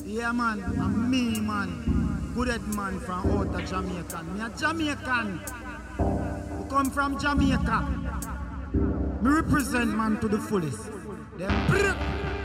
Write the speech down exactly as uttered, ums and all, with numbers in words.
Yeah, man, I'm me, man. Good head man from out of Jamaica. Me a Jamaican. We come from Jamaica. Me represent man to the fullest. Them